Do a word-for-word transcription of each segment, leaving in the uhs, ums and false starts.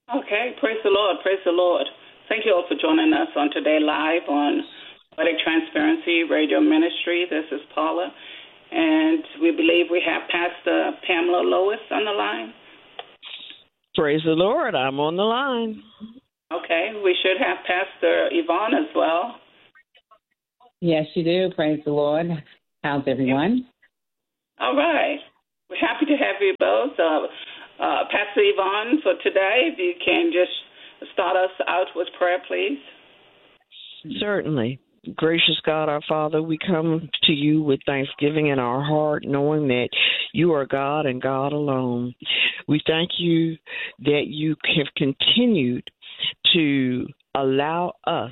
Okay, praise the Lord, praise the Lord. Thank you all for joining us on today live on Poetic Transparency Radio Ministry. This is Paula, and we believe we have Pastor Pamela Lois on the line. Praise the Lord, I'm on the line. Okay, we should have Pastor Yvonne as well. Yes, you do. Praise the Lord. How's everyone? All right. We're happy to have you both. Uh, uh, Pastor Yvonne, for today, if you can just start us out with prayer, please. Certainly. Gracious God, our Father, we come to you with thanksgiving in our heart, knowing that you are God and God alone. We thank you that you have continued to allow us,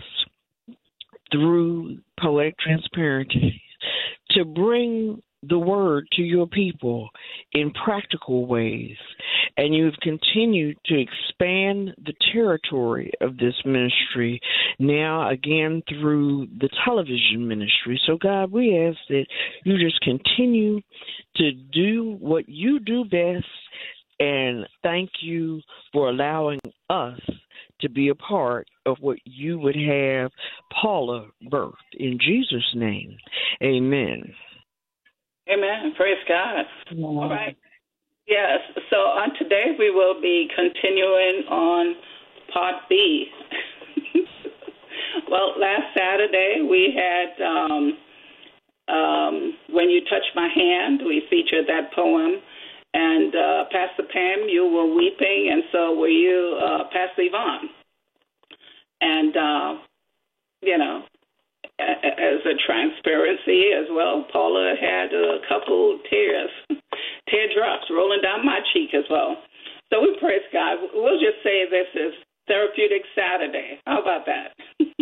through Poetic Transparency, to bring the word to your people in practical ways. And you've continued to expand the territory of this ministry now again through the television ministry. So, God, we ask that you just continue to do what you do best, and thank you for allowing us to be a part of what you would have Paula birthed. In Jesus' name, amen. Amen. Praise God. Yeah. All right. Yes. So on today we will be continuing on part B. Well, last Saturday we had um, um, When You Touch My Hand. We featured that poem. And uh, Pastor Pam, you were weeping, and so were you, uh, Pastor Yvonne. And, uh, you know, as a transparency as well, Paula had a couple tears, teardrops rolling down my cheek as well. So we praise God. We'll just say this is Therapeutic Saturday. How about that?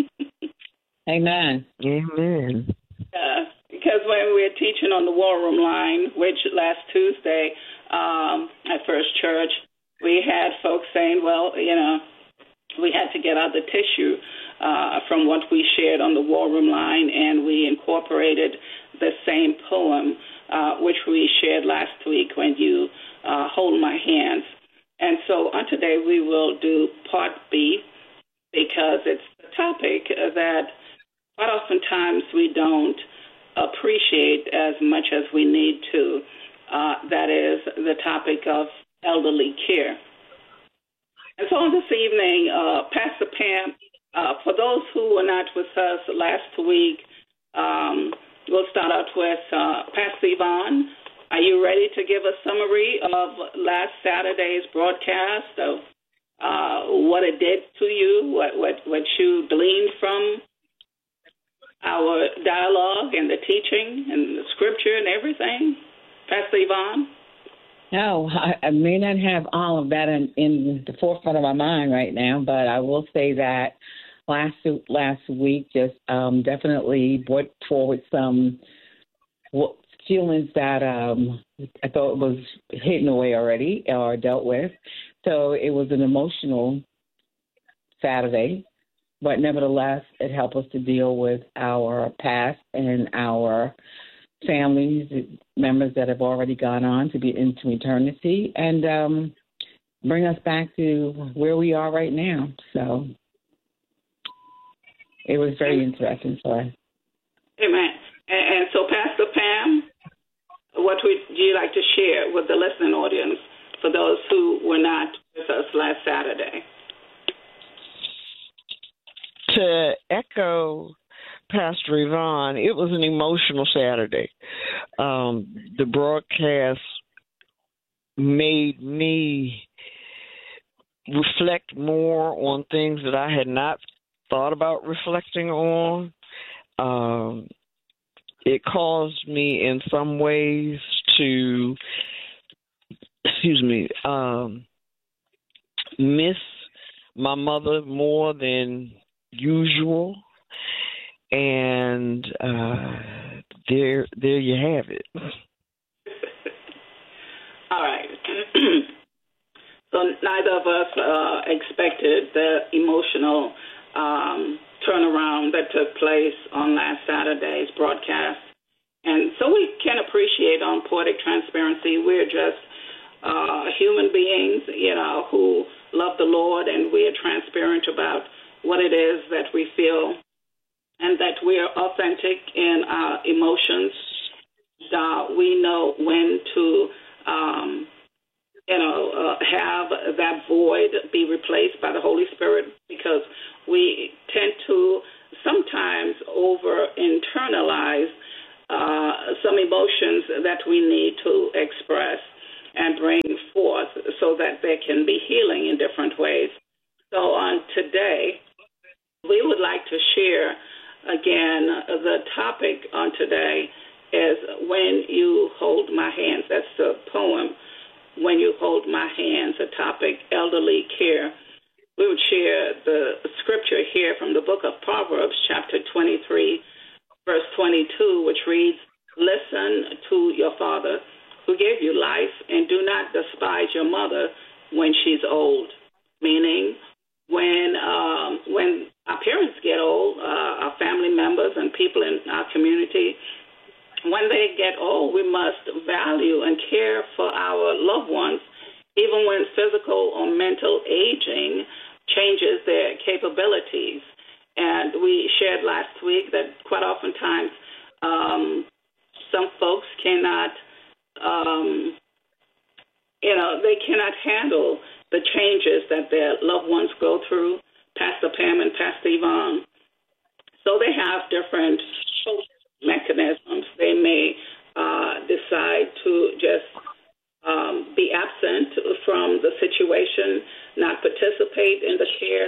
Amen. Amen. Uh, because when we were teaching on the War Room line, which last Tuesday um, at First Church, we had folks saying, well, you know, we had to get out the tissue uh, from what we shared on the War Room line, and we incorporated the same poem, uh, which we shared last week, When You uh, Hold My Hands. And so on today we will do part B, because it's a topic that quite oftentimes we don't appreciate as much as we need to. Uh, that is the topic of elderly care. And so on this evening, uh, Pastor Pam, uh, for those who were not with us last week, um, we'll start out with uh, Pastor Yvonne. Are you ready to give a summary of last Saturday's broadcast of uh, what it did to you, what, what, what you gleaned from our dialogue and the teaching and the scripture and everything? Pastor Yvonne? No, I, I may not have all of that in, in the forefront of my mind right now, but I will say that last last week just um, definitely brought forward some feelings that um, I thought was hidden away already or dealt with. So it was an emotional Saturday, but nevertheless, it helped us to deal with our past and our families, members that have already gone on to be into eternity, and um, bring us back to where we are right now. So it was very interesting for us. Amen. And, and so, Pastor Pam, what would you like to share with the listening audience for those who were not with us last Saturday? To echo Pastor Yvonne, it was an emotional Saturday. Um, the broadcast made me reflect more on things that I had not thought about reflecting on. Um, it caused me in some ways to, excuse me, um, miss my mother more than usual. And uh, there, there you have it. All right. So neither of us uh, expected the emotional um, turnaround that took place on last Saturday's broadcast. And so we can appreciate on Poetic Transparency, we're just uh, human beings, you know, who love the Lord and we are transparent about what it is that we feel and that we are authentic in our emotions, uh, we know when to, um, you know, uh, have that void be replaced by the Holy Spirit, because we tend to sometimes over internalize uh, some emotions that we need to express and bring forth so that there can be healing in different ways. So on today, we would like to share again, the topic on today is When You Hold My Hands. That's the poem, When You Hold My Hands, a topic, elderly care. We would share the scripture here from the book of Proverbs, chapter twenty-three, verse twenty-two, which reads, "Listen to your father who gave you life, and do not despise your mother when she's old." Meaning, when um, when our parents get old, uh, our family members and people in our community, when they get old, we must value and care for our loved ones, even when physical or mental aging changes their capabilities. And we shared last week that quite oftentimes um, some folks cannot, um, you know, they cannot handle the changes that their loved ones go through, Pastor Pam and Pastor Yvonne. So they have different mechanisms. They may uh, decide to just um, be absent from the situation, not participate in the care.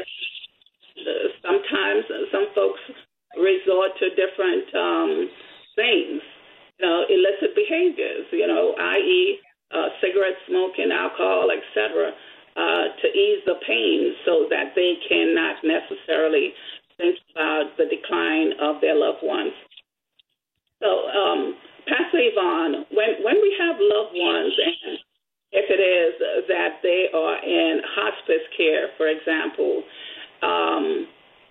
Sometimes some folks resort to different um, things, you know, illicit behaviors, you know, that is, uh, cigarette smoking, alcohol, et cetera, Uh, to ease the pain so that they cannot necessarily think about the decline of their loved ones. So, um, Pastor Yvonne, when, when we have loved ones, and if it is that they are in hospice care, for example, um,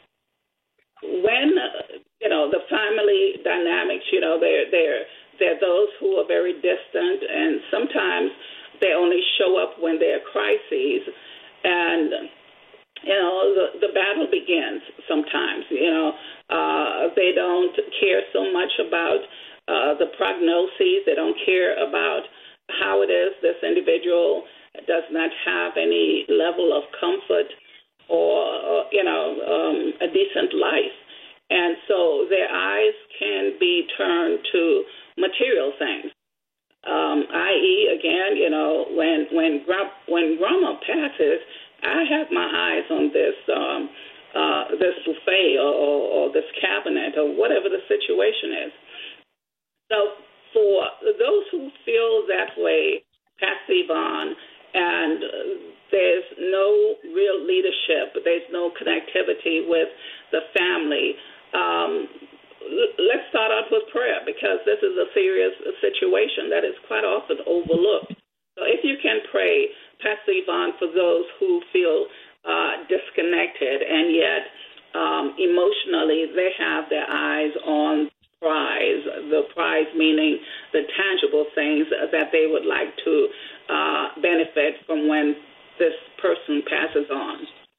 when, you know, the family dynamics, you know, they're, they're, they're those who are very distant, and sometimes they only show up when there are crises, and, you know, the, the battle begins sometimes. You know, uh, they don't care so much about uh, the prognoses. They don't care about how it is this individual does not have any level of comfort or, or you know, um, a decent life. And so their eyes can be turned to material things. Um, that is, again, you know, when when when grandma passes, I have my eyes on this um, uh, this buffet or, or, or this cabinet or whatever the situation is. So for those who feel that way, Pastor Yvonne, and there's no real leadership, there's no connectivity with the family, um, let's start out with prayer, because this is a serious situation that is quite often overlooked. So if you can pray, Pastor Yvonne, for those who feel uh, disconnected and yet um, emotionally they have their eyes on the prize, the prize meaning the tangible things that they would like to uh, benefit from when this person passes on.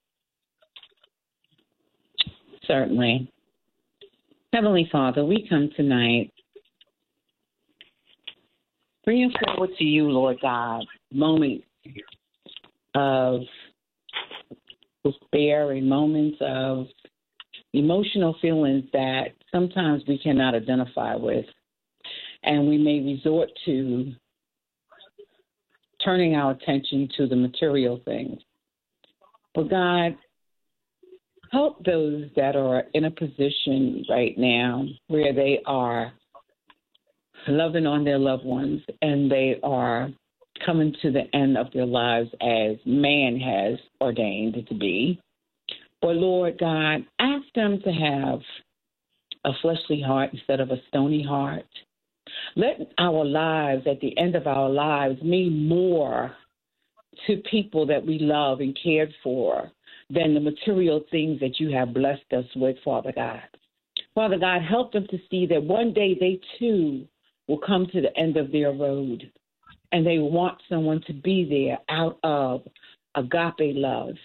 Certainly. Heavenly Father, we come tonight bringing forward to you, Lord God, moments of despair and moments of emotional feelings that sometimes we cannot identify with. And we may resort to turning our attention to the material things. But God, help those that are in a position right now where they are loving on their loved ones and they are coming to the end of their lives as man has ordained it to be. But Lord God, ask them to have a fleshly heart instead of a stony heart. Let our lives, at the end of our lives, mean more to people that we love and cared for than the material things that you have blessed us with, Father God. Father God, help them to see that one day they too will come to the end of their road, and they want someone to be there out of agape love,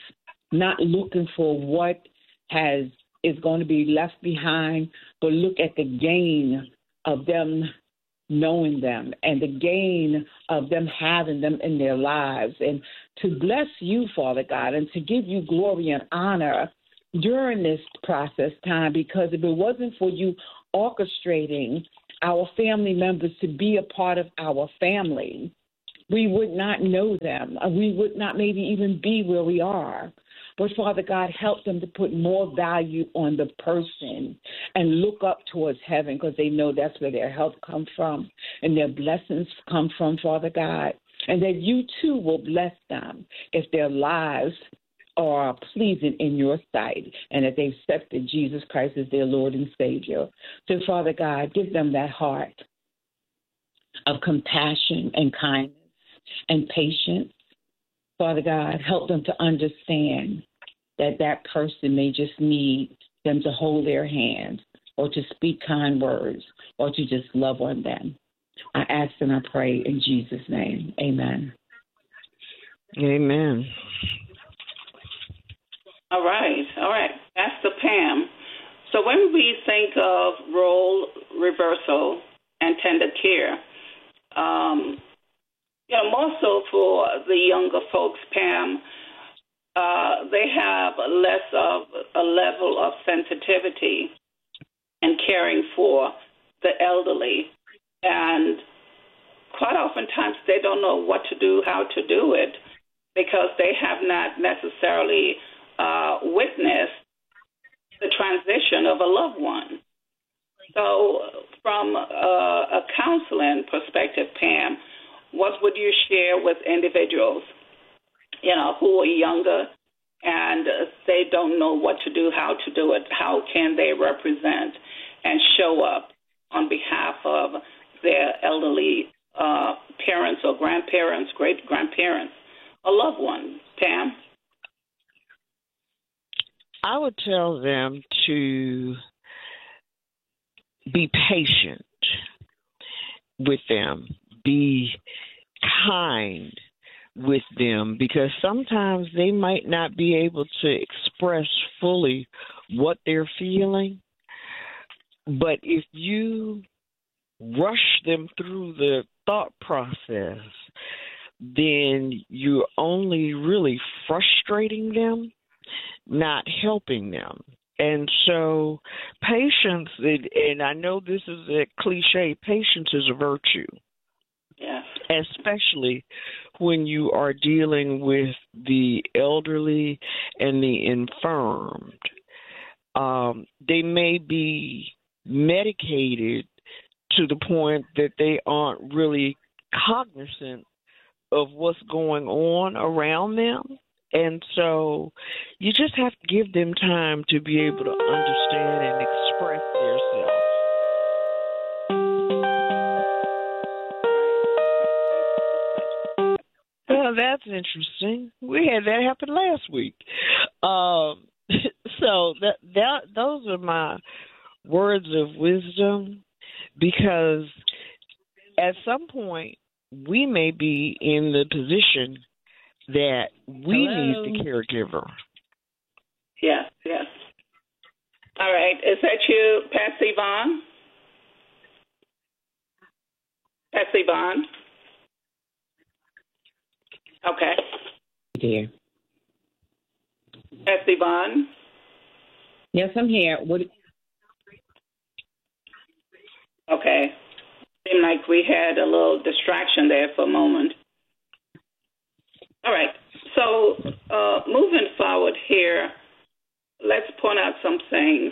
not looking for what has is going to be left behind, but look at the gain of them knowing them and the gain of them having them in their lives, and to bless you, Father God, and to give you glory and honor during this process time, because if it wasn't for you orchestrating our family members to be a part of our family, we would not know them. We would not maybe even be where we are. But, Father God, help them to put more value on the person and look up towards heaven, because they know that's where their help comes from and their blessings come from, Father God, and that you, too, will bless them if their lives are pleasing in your sight and that they've accepted Jesus Christ as their Lord and Savior. So, Father God, give them that heart of compassion and kindness and patience. Father God, help them to understand that that person may just need them to hold their hand or to speak kind words or to just love on them. I ask and I pray in Jesus' name. Amen. Amen. All right. All right. Pastor Pam. So when we think of role reversal and tender care, um, you know, more so for the younger folks, Pam, uh, they have less of a level of sensitivity in caring for the elderly. And quite oftentimes they don't know what to do, how to do it, because they have not necessarily uh, witnessed the transition of a loved one. So from a, a counseling perspective, Pam, what would you share with individuals, you know, who are younger and they don't know what to do, how to do it? How can they represent and show up on behalf of their elderly uh, parents or grandparents, great-grandparents, or loved ones? Pam? I would tell them to be patient with them, be kind with them, because sometimes they might not be able to express fully what they're feeling. But if you rush them through the thought process, then you're only really frustrating them, not helping them. And so patience, and I know this is a cliche, patience is a virtue. Yeah. Especially when you are dealing with the elderly and the infirmed. Um, they may be medicated to the point that they aren't really cognizant of what's going on around them. And so you just have to give them time to be able to understand and express themselves. Well, that's interesting. We had that happen last week. Um, so that that those are my words of wisdom, because at some point we may be in the position that we Hello? need the caregiver. Yes, yes. All right. Is that you, Pastor Yvonne? Pastor Yvonne? Okay. Dear. Pastor Yvonne? Yes, I'm here. What? Okay. Seemed like we had a little distraction there for a moment. All right. So uh, moving forward here, let's point out some things.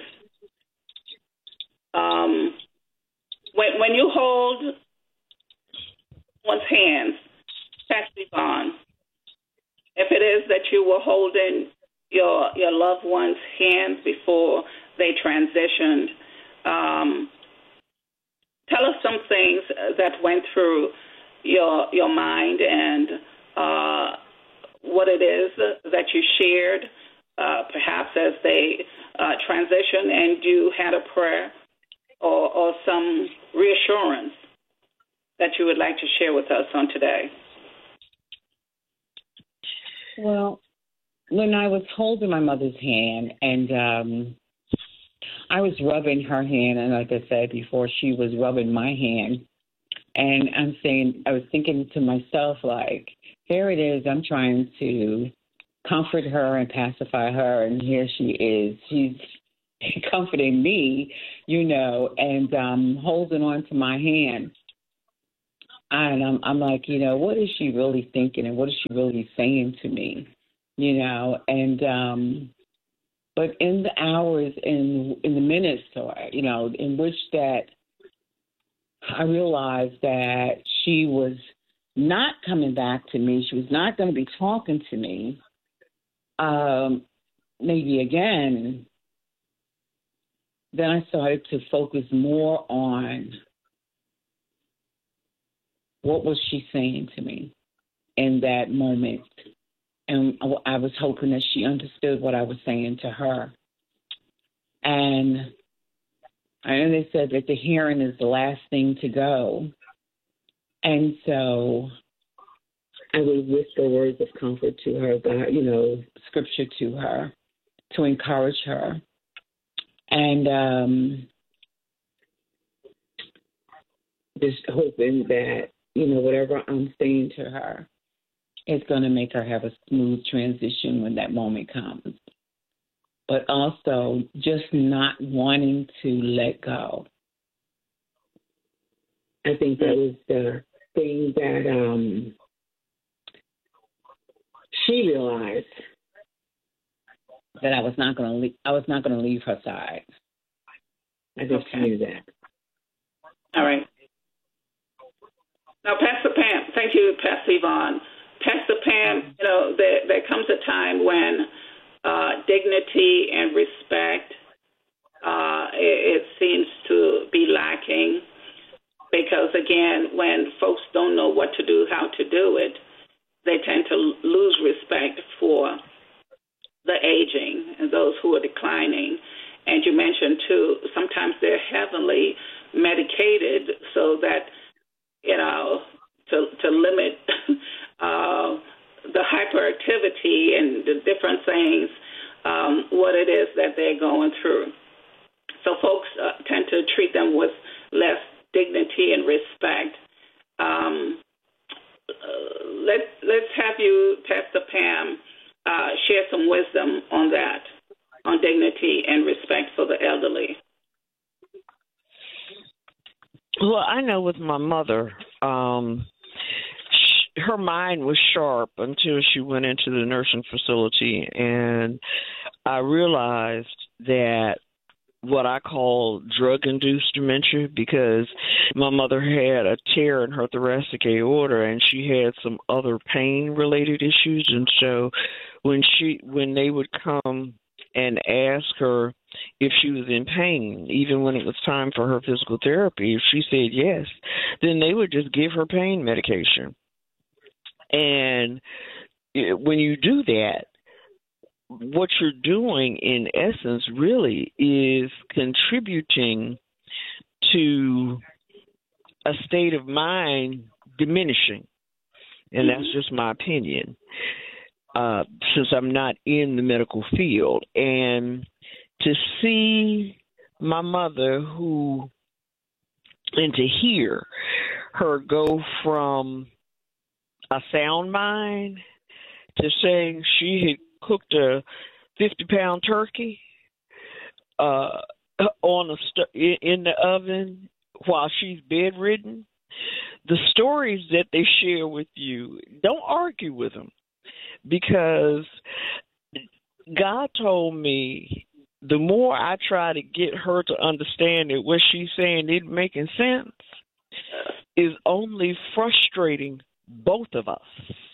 Um, when, when you hold one's hands, Pastor Yvonne, if it is that you were holding your your loved one's hands before they transitioned, um, tell us some things that went through your your mind and uh, what it is that you shared, uh, perhaps as they uh, transitioned, and you had a prayer or, or some reassurance that you would like to share with us on today. Well, when I was holding my mother's hand and um, I was rubbing her hand, and like I said before, she was rubbing my hand. And I'm saying, I was thinking to myself, like, here it is. I'm trying to comfort her and pacify her, and here she is. She's comforting me, you know, and um, holding on to my hand. And I'm, I'm like, you know, what is she really thinking, and what is she really saying to me, you know? And um, but in the hours, in in the minutes, or you know, in which that I realized that she was not coming back to me. She was not going to be talking to me. Um, maybe again, then I started to focus more on what was she saying to me in that moment. And I was hoping that she understood what I was saying to her. And I know they said that the hearing is the last thing to go. And so I would whisper words of comfort to her, God, you know, scripture to her to encourage her. And um, just hoping that, you know, whatever I'm saying to her is going to make her have a smooth transition when that moment comes. But also just not wanting to let go. I think that was the thing that um, she realized, that I was not going to leave. I was not going to leave her side. I think okay. she knew that. All right. Now, Pastor Pam, thank you, Pastor Yvonne. Pastor Pam, you know, there, there comes a time when uh, dignity and respect, uh, it, it seems to be lacking because, again, when folks don't know what to do, how to do it, they tend to lose respect for the aging and those who are declining. And you mentioned, too, sometimes they're heavily medicated so that, you know, to, to limit uh, the hyperactivity and the different things, um, what it is that they're going through. So folks uh, tend to treat them with less dignity and respect. Um, uh, let, let's have you, Pastor Pam, uh, share some wisdom on that, on dignity and respect for the elderly. Well, I know with my mother, um, she, her mind was sharp until she went into the nursing facility, and I realized that what I call drug-induced dementia, because my mother had a tear in her thoracic aorta and she had some other pain-related issues, and so when she when they would come and ask her if she was in pain, even when it was time for her physical therapy, if she said yes, then they would just give her pain medication. And when you do that, what you're doing, in essence, really is contributing to a state of mind diminishing. And that's just my opinion, uh, since I'm not in the medical field. And to see my mother who, and to hear her go from a sound mind to saying she had cooked a fifty-pound turkey uh, on a st- in the oven while she's bedridden. The stories that they share with you, don't argue with them, because God told me the more I try to get her to understand that what she's saying isn't making sense is only frustrating both of us.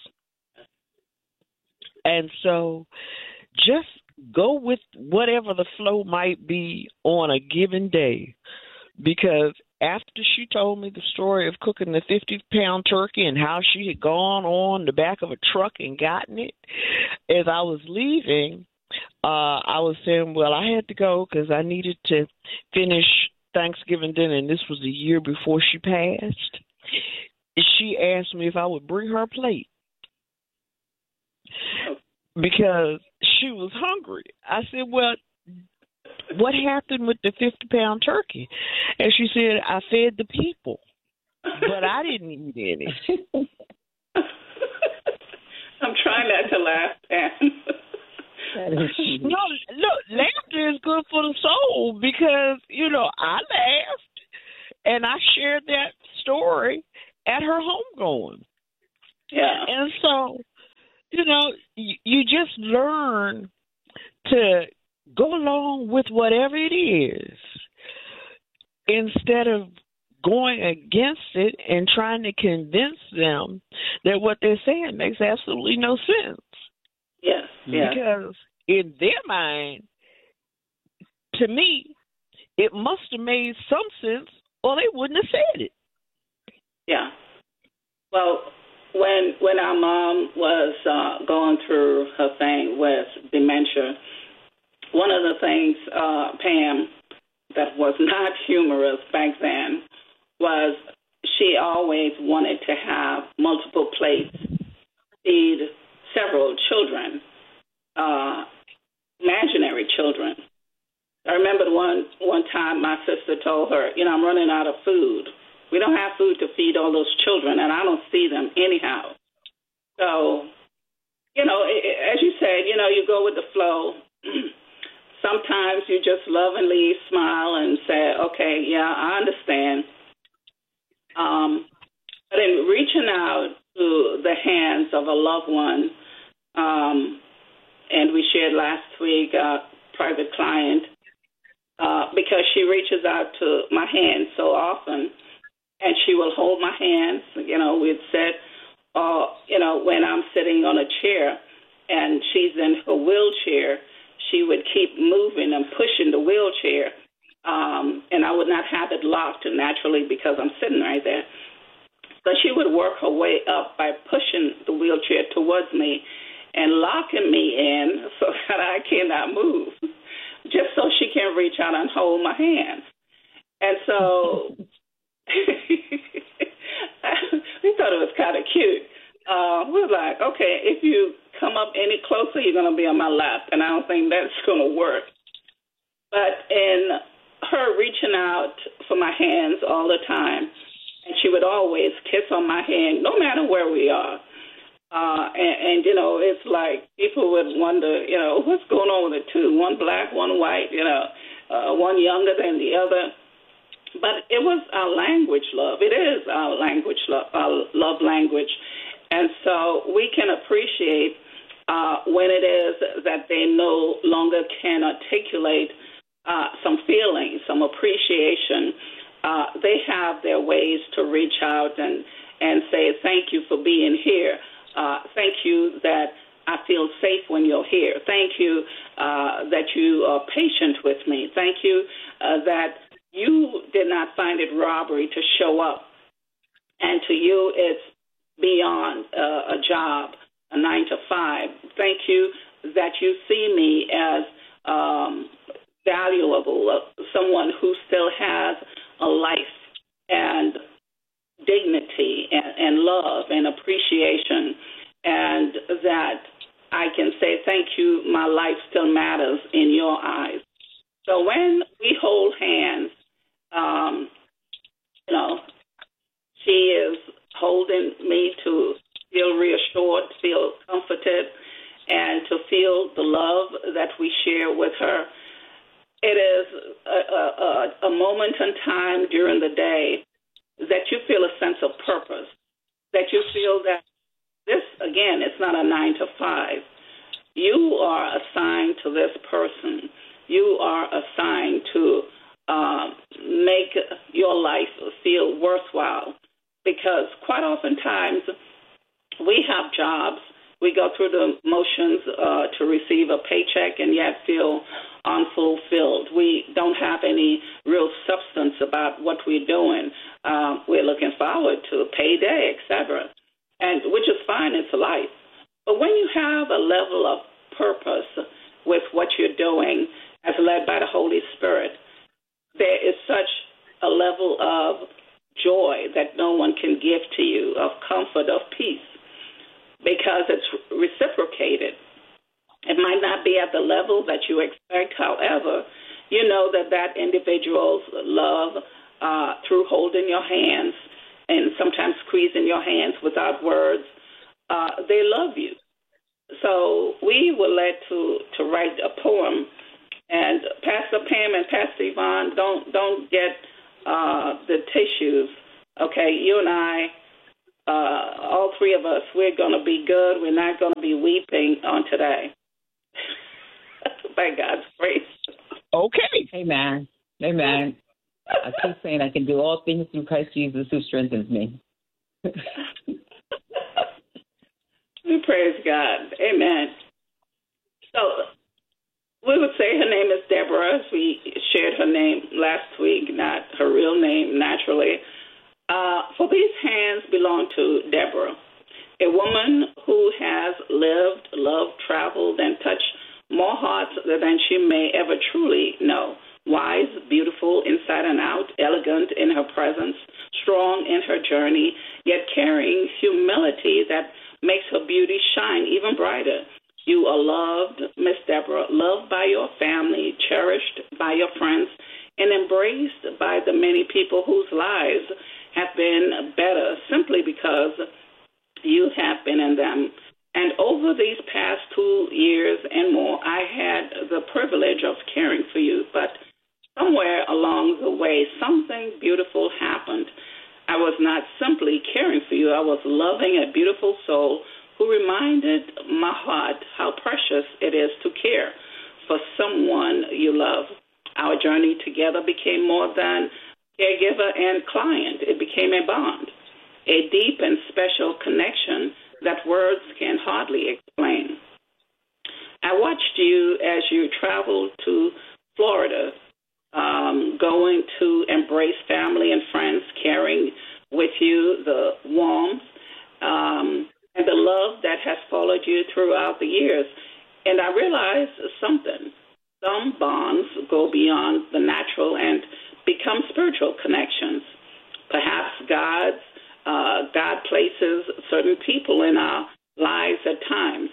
And so just go with whatever the flow might be on a given day, because after she told me the story of cooking the fifty-pound turkey and how she had gone on the back of a truck and gotten it, as I was leaving, uh, I was saying, well, I had to go because I needed to finish Thanksgiving dinner, and this was a year before she passed. She asked me if I would bring her a plate. because she was hungry. I said, well, what happened with the fifty-pound turkey? And she said, I fed the people, but I didn't eat any. I'm trying not to laugh, Pam. No, look, laughter is good for the soul because, you know, I laughed and I shared that story at her homegoing. Yeah. And so, you know, you, you just learn to go along with whatever it is instead of going against it and trying to convince them that what they're saying makes absolutely no sense. Yes, yes. Because in their mind, to me, it must have made some sense or they wouldn't have said it. Yeah. Well, when when our mom was uh, going through her thing with dementia, one of the things, uh, Pam, that was not humorous back then was she always wanted to have multiple plates, feed several children, uh, imaginary children. I remember one one time my sister told her, you know, I'm running out of food. We don't have food to feed all those children, and I don't see them anyhow. So, you know, as you said, you know, you go with the flow. Sometimes you just lovingly smile and say, okay, yeah, I understand. Um, but in reaching out to the hands of a loved one, um, and we shared last week a private client, uh, because she reaches out to my hand so often, and she will hold my hands. You know, we'd sit, uh, you know, when I'm sitting on a chair and she's in her wheelchair, she would keep moving and pushing the wheelchair, um, and I would not have it locked naturally because I'm sitting right there. So she would work her way up by pushing the wheelchair towards me and locking me in so that I cannot move, just so she can reach out and hold my hands. And so we thought it was kind of cute. Uh, we were like, okay, if you come up any closer, you're going to be on my lap, and I don't think that's going to work. But in her reaching out for my hands all the time, and she would always kiss on my hand, no matter where we are. Uh, and, and, you know, it's like people would wonder, you know, what's going on with the two, one black, one white, you know, uh, one younger than the other. But it was our language, love. It is our language, love, our love language. And so we can appreciate uh, when it is that they no longer can articulate uh, some feelings, some appreciation. Uh, they have their ways to reach out and, and say, thank you for being here. Uh, thank you that I feel safe when you're here. Thank you uh, that you are patient with me. Thank you uh, that you did not find it robbery to show up. And to you, it's beyond uh, a job, a nine to five. Thank you that you see me as um, valuable, uh, someone who still has a life and dignity and, and love and appreciation, and that I can say, thank you, my life still matters in your eyes. So when we hold hands, um, you know, she is holding me to feel reassured, feel comforted, and to feel the love that we share with her. It is a, a, a moment in time during the day that you feel a sense of purpose, that you feel that this, again, it's not a nine to five. You are assigned to this person. You are assigned to uh, make your life feel worthwhile, because quite oftentimes we have jobs. We go through the motions uh, to receive a paycheck and yet feel unfulfilled. We don't have any real substance about what we're doing. Uh, we're looking forward to a payday, et cetera, and which is fine. It's life. But when you have a level of purpose with what you're doing as led by the Holy Spirit, there is such a level of joy that no one can give to you, of comfort, of peace, because it's reciprocated. not be at the level that you expect. However, you know that that individual's love uh, through holding your hands and sometimes squeezing your hands without words, uh, they love you. So we were led to, to write a poem. And Pastor Pam and Pastor Yvonne, don't don't get uh, the tissues. Okay, you and I, uh, all three of us, we're going to be good. We're not going to be weeping on today. By God's grace. Okay. Amen. Amen. I keep saying I can do all things through Christ Jesus who strengthens me. We praise God. Amen. So we would say her name is Deborah. We shared her name last week, not her real name, naturally. Uh, for these hands belong to Deborah, a woman who has lived, loved, traveled, and touched more hearts than she may ever truly know. Wise, beautiful inside and out, elegant in her presence, strong in her journey, yet carrying humility that makes her beauty shine even brighter. You are loved, Miss Deborah, loved by your family, cherished by your friends, and embraced by the many people whose lives have been better simply because you have been in them. And over these past two years and more, I had the privilege of caring for you. But somewhere along the way, something beautiful happened. I was not simply caring for you. I was loving a beautiful soul who reminded my heart how precious it is to care for someone you love. Our journey together became more than caregiver and client. It became a bond, a deep and special connection that words can hardly explain. I watched you as you traveled to Florida, um, going to embrace family and friends, carrying with you the warmth um, and the love that has followed you throughout the years. And I realized something. Some bonds go beyond the natural and become spiritual connections. Perhaps God's Uh, God places certain people in our lives at times,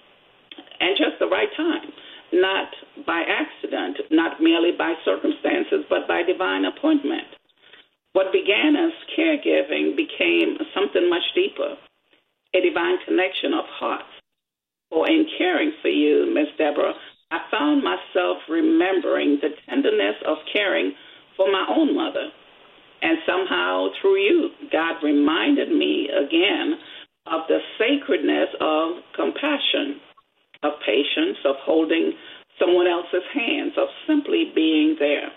and just the right time, not by accident, not merely by circumstances, but by divine appointment. What began as caregiving became something much deeper, a divine connection of hearts. For in caring for you, Miss Deborah, I found myself remembering the tenderness of caring for my own mother. And somehow, through you, God reminded me again of the sacredness of compassion, of patience, of holding someone else's hands, of simply being there.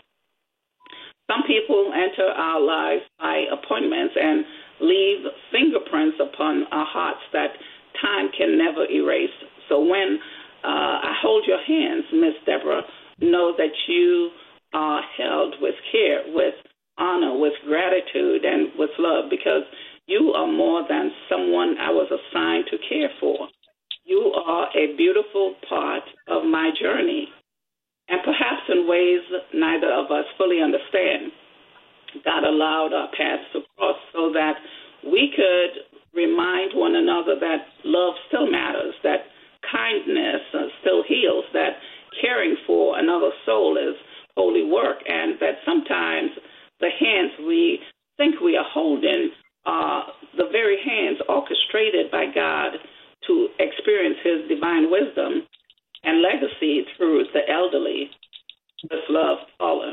Some people enter our lives by appointments and leave fingerprints upon our hearts that time can never erase. So when uh, I hold your hands, Miss Deborah, know that you are held with care, with honor, with gratitude, and with love, because you are more than someone I was assigned to care for. You are a beautiful part of my journey, and perhaps in ways neither of us fully understand. God allowed our paths to cross so that we could remind one another that love still matters, that kindness still heals, that caring for another soul is holy work, and that sometimes the hands we think we are holding are the very hands orchestrated by God to experience his divine wisdom and legacy through the elderly, this love Paula.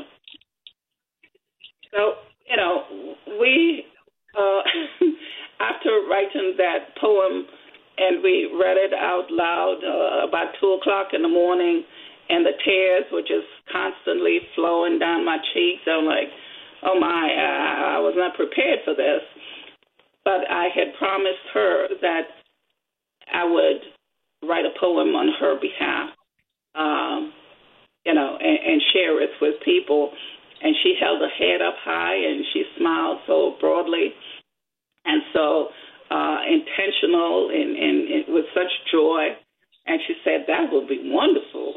So, you know, we, uh, after writing that poem, and we read it out loud uh, about two o'clock in the morning, and the tears were just constantly flowing down my cheeks. I'm like, oh, my, I, I was not prepared for this. But I had promised her that I would write a poem on her behalf, um, you know, and, and share it with people. And she held her head up high, and she smiled so broadly and so uh, intentional and, and, and with such joy. And she said, that would be wonderful.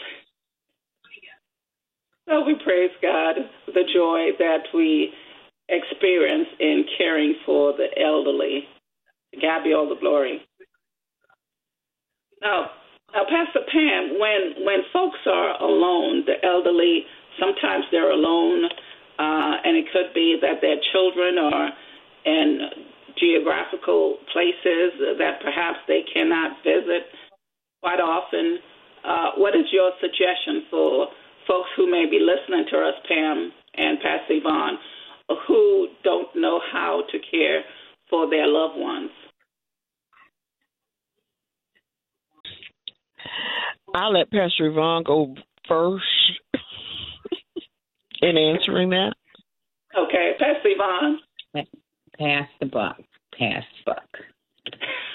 So we praise God, the joy that we experience in caring for the elderly. God be all the glory. Now, Now, Pastor Pam, when when folks are alone, the elderly, sometimes they're alone, uh, and it could be that their children are in geographical places that perhaps they cannot visit quite often. Uh, what is your suggestion for folks who may be listening to us, Pam and Pastor Yvonne, who don't know how to care for their loved ones? I'll let Pastor Yvonne go first in answering that. Okay, Pastor Yvonne. Pass the buck. Pass the buck.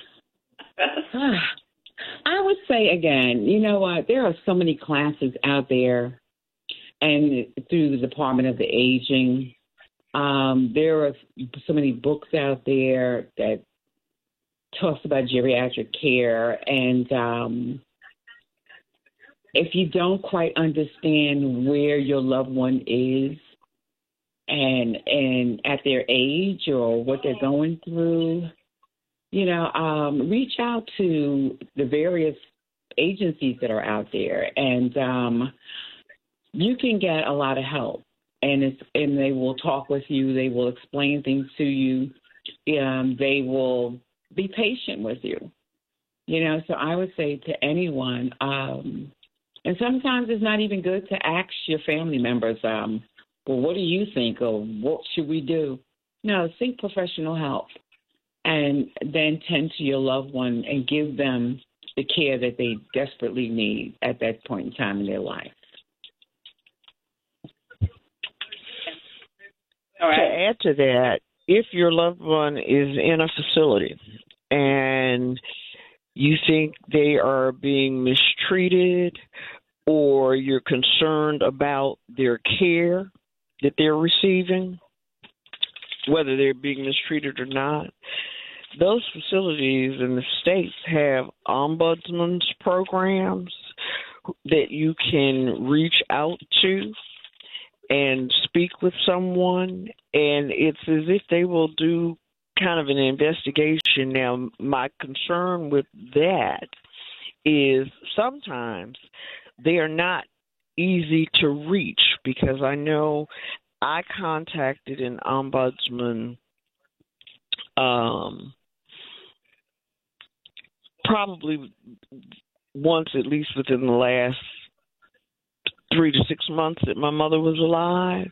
I would say again, you know what? There are so many classes out there, and through the Department of the Aging, um, there are so many books out there that talks about geriatric care, and um, if you don't quite understand where your loved one is and and at their age or what they're going through, you know, um, reach out to the various agencies that are out there, and um, you can get a lot of help. And it's and they will talk with you. They will explain things to you. Um, they will be patient with you. You know, so I would say to anyone, um, and sometimes it's not even good to ask your family members, um, well, what do you think, or what should we do? No, seek professional help, and then tend to your loved one and give them the care that they desperately need at that point in time in their life. All right. To add to that, if your loved one is in a facility and you think they are being mistreated, or you're concerned about their care that they're receiving, whether they're being mistreated or not, those facilities in the states have ombudsman's programs that you can reach out to and speak with someone, and it's as if they will do kind of an investigation. Now, my concern with that is sometimes they are not easy to reach, because I know I contacted an ombudsman um, probably once, at least within the last three to six months that my mother was alive,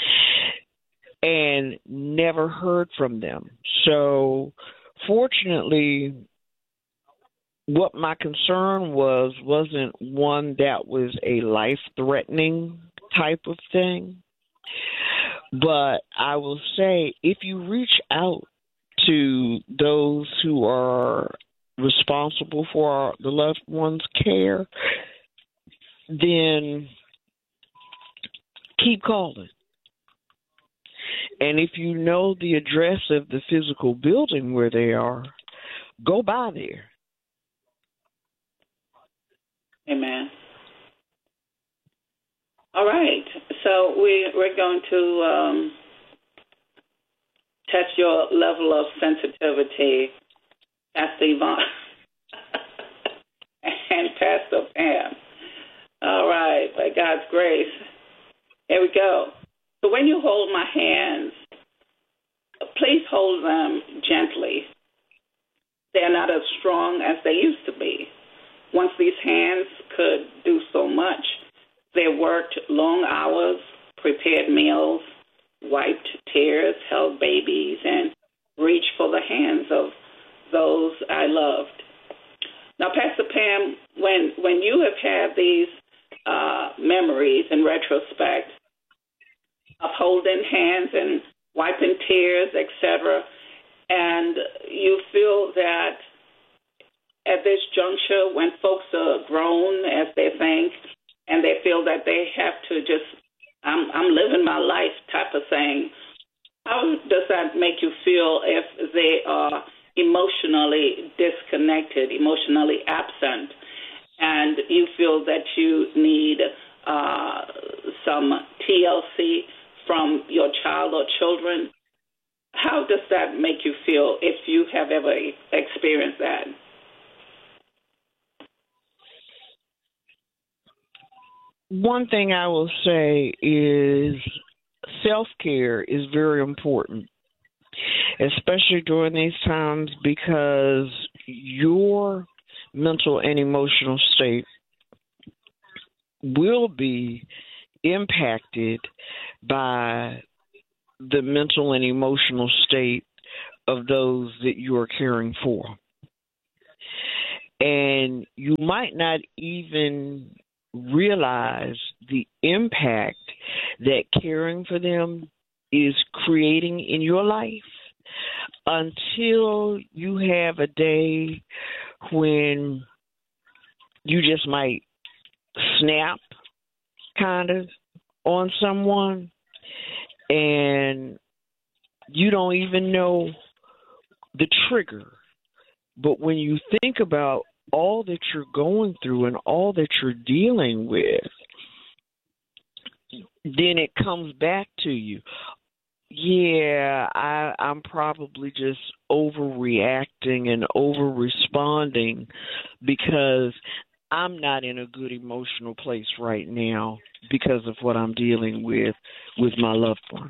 and never heard from them. So fortunately, what my concern was wasn't one that was a life-threatening type of thing. But I will say, if you reach out to those who are responsible for the loved one's care, then keep calling. And if you know the address of the physical building where they are, go by there. Amen. All right. So we, we're going to um, test your level of sensitivity, Pastor Yvonne and Pastor Pam. All right. By God's grace. Here we go. So when you hold my hands, please hold them gently. They're not as strong as they used to be. Once these hands could do so much, they worked long hours, prepared meals, wiped tears, held babies, and reached for the hands of those I loved. Now, Pastor Pam, when when you have had these uh, memories in retrospect of holding hands and wiping tears, et cetera, and you feel that at this juncture, when folks are grown, as they think, and they feel that they have to just, I'm, I'm living my life type of thing, how does that make you feel if they are emotionally disconnected, emotionally absent, and you feel that you need uh, some T L C from your child or children? How does that make you feel if you have ever experienced that? One thing I will say is self-care is very important, especially during these times, because your mental and emotional state will be impacted by the mental and emotional state of those that you are caring for. And you might not even realize the impact that caring for them is creating in your life until you have a day when you just might snap kind of on someone and you don't even know the trigger. But when you think about all that you're going through and all that you're dealing with, then it comes back to you. Yeah, I, I'm probably just overreacting and over responding because I'm not in a good emotional place right now because of what I'm dealing with with my loved one.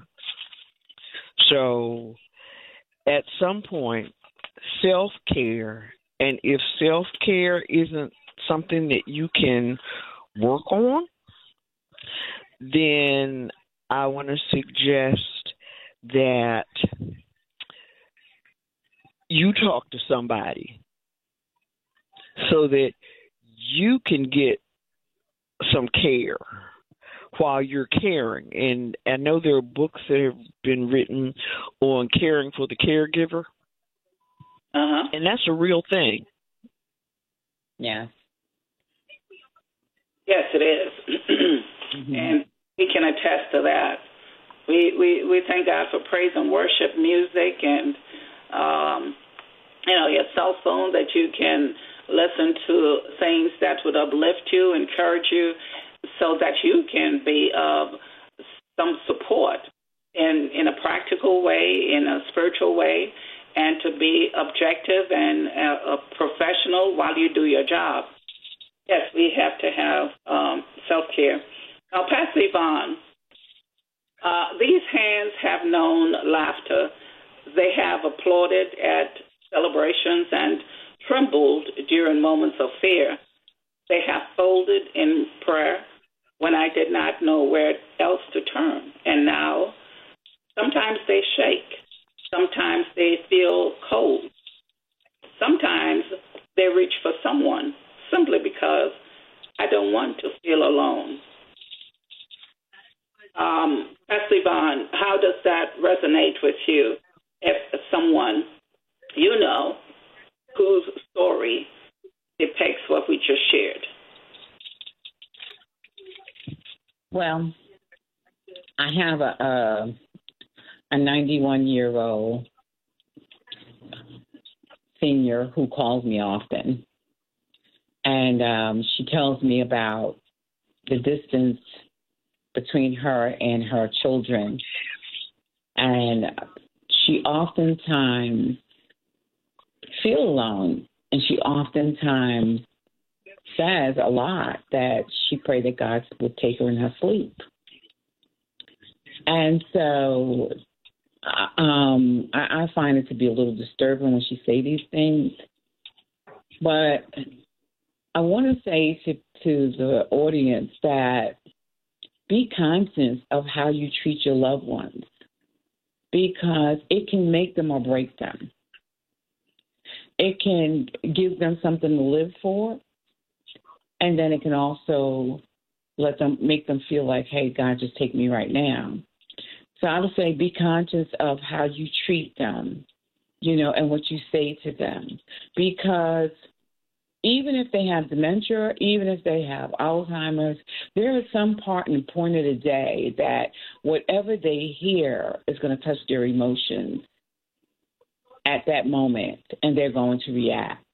So at some point, self-care, and if self-care isn't something that you can work on, then I want to suggest that you talk to somebody so that you can get some care while you're caring. And I know there are books that have been written on caring for the caregiver. Uh-huh. And that's a real thing. Yes. Yes, it is. mm-hmm. And we can attest to that. We, we we thank God for praise and worship music and, um, you know, your cell phone that you can listen to things that would uplift you, encourage you, so that you can be of some support in, in a practical way, in a spiritual way, and to be objective and uh, a professional while you do your job. Yes, we have to have um, self-care. Now, Pastor Yvonne, uh, these hands have known laughter. They have applauded at celebrations and trembled during moments of fear. They have folded in prayer when I did not know where else to turn. And now, sometimes they shake. Sometimes they feel cold. Sometimes they reach for someone simply because I don't want to feel alone. Um, Pastor Yvonne, how does that resonate with you if someone you know whose story depicts what we just shared? Well, I have a a, a ninety-one-year-old senior who calls me often, and um, she tells me about the distance between her and her children, and she oftentimes feels alone, and she oftentimes says a lot that she prayed that God would take her in her sleep. And so um, I, I find it to be a little disturbing when she say these things. But I want to say to, to the audience that be conscious of how you treat your loved ones, because it can make them or break them. It can give them something to live for, and then it can also let them make them feel like, hey, God, just take me right now. So I would say be conscious of how you treat them, you know, and what you say to them. Because even if they have dementia, even if they have Alzheimer's, there is some part and point of the day that whatever they hear is going to touch their emotions at that moment, and they're going to react.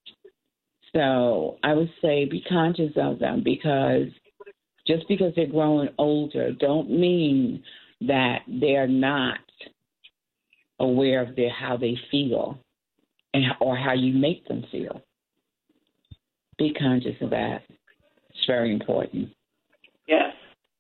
So I would say be conscious of them, because just because they're growing older don't mean that they're not aware of their, how they feel and or how you make them feel. Be conscious of that. It's very important.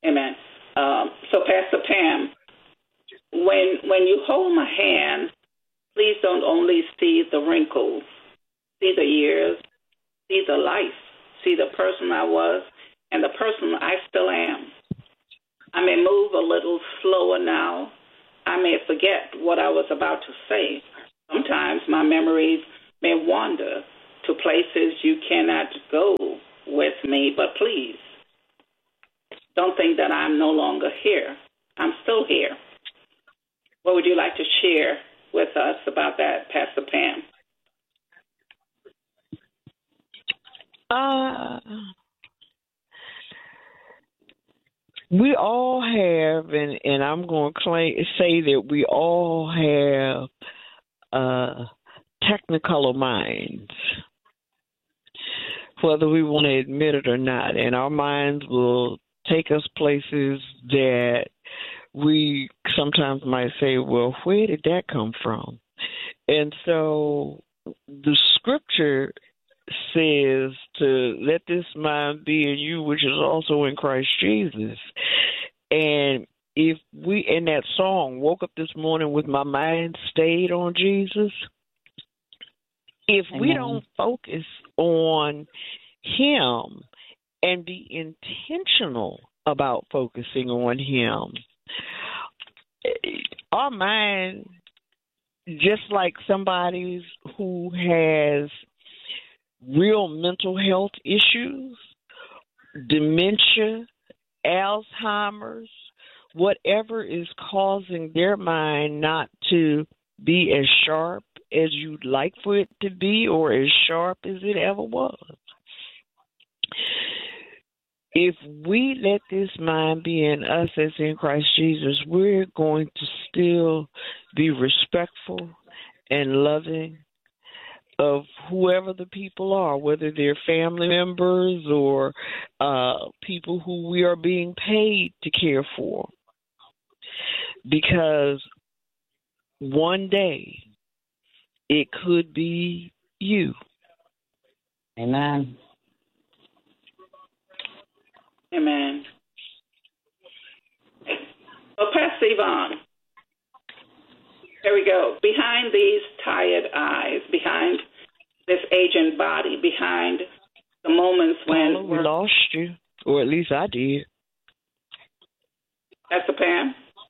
Amen. Um, so, Pastor Pam, when when you hold my hand, please don't only see the wrinkles, see the years, see the life, see the person I was and the person I still am. I may move a little slower now. I may forget what I was about to say. Sometimes my memories may wander to places you cannot go with me, but please, don't think that I'm no longer here. I'm still here. What would you like to share with us about that, Pastor Pam? Uh, we all have, and, and I'm going to claim, say that we all have uh, technicolor minds, whether we want to admit it or not. And our minds will take us places that we sometimes might say, well, where did that come from? And so the scripture says to let this mind be in you, which is also in Christ Jesus. And if we, in that song, woke up this morning with my mind stayed on Jesus, if Amen. We don't focus on him and be intentional about focusing on him, our mind, just like somebody who has real mental health issues, dementia, Alzheimer's, whatever is causing their mind not to be as sharp as you'd like for it to be or as sharp as it ever was. If we let this mind be in us as in Christ Jesus, we're going to still be respectful and loving of whoever the people are, whether they're family members or uh, people who we are being paid to care for. Because one day it could be you. Amen. Amen. Well, Pastor Yvonne, there we go. Behind these tired eyes, behind this aging body, behind the moments when Paula, we lost you, or at least I did. Pastor Pam?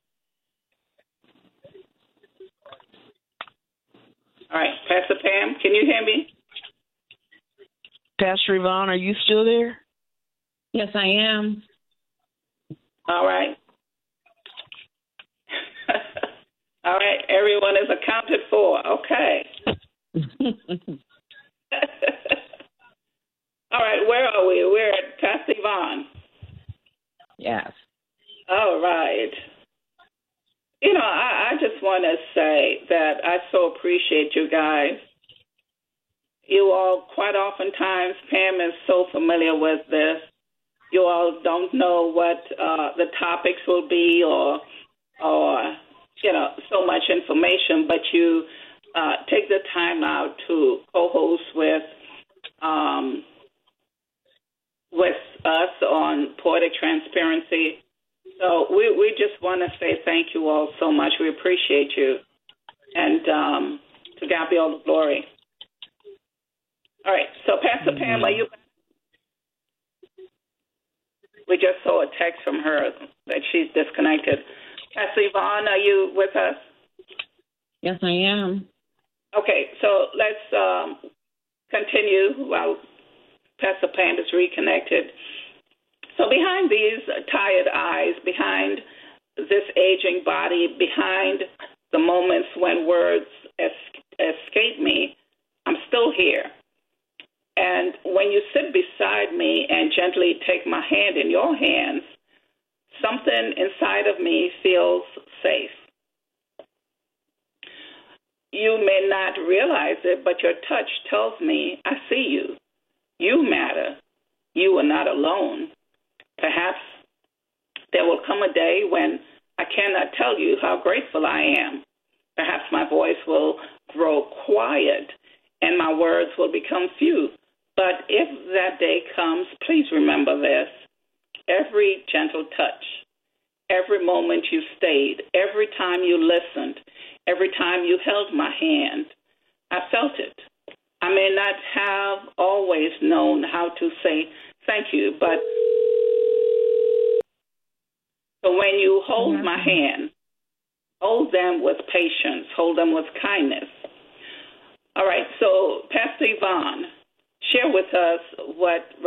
All right, Pastor Pam, can you hear me? Pastor Yvonne, are you still there? Yes, I am. All right. All right, everyone is accounted for. Okay. All right, where are we? We're at Pastor Yvonne. Yes. All right. You know, I, I just want to say that I so appreciate you guys. You all, quite oftentimes, Pam is so familiar with this. You all don't know what uh, the topics will be or, or, you know, so much information, but you uh, take the time out to co-host with um, with us on Poetic Transparency. So we, we just want to say thank you all so much. We appreciate you. And um, to God be all the glory. All right. So, Pastor mm-hmm. Pam, are you back? We just saw a text from her that she's disconnected. Pastor Yvonne, are you with us? Yes, I am. Okay. So let's um, continue while Pastor Pam is reconnected. So behind these tired eyes, behind this aging body, behind the moments when words es- escape me, I'm still here. And when you sit beside me and gently take my hand in your hands, something inside of me feels safe. You may not realize it, but your touch tells me I see you. You matter. You are not alone. Perhaps there will come a day when I cannot tell you how grateful I am. Perhaps my voice will grow quiet and my words will become few. But if that day comes, please remember this. every gentle touch, every moment you stayed, every time you listened, every time you held my hand. I felt it. I may not have always known how to say thank you, but so when you hold my hand, hold them with patience, hold them with kindness. All right, so Pastor Yvonne, share with us what